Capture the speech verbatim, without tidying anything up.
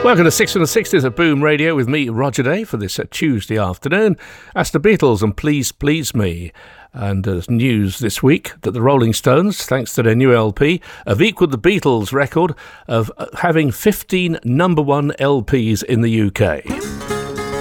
Welcome to six and the sixties at Boom Radio with me, Roger Day, for this uh, Tuesday afternoon. As the Beatles and Please Please Me. And there's uh, news this week that the Rolling Stones, thanks to their new L P, have equalled the Beatles' record of uh, having fifteen number one L Ps in the U K.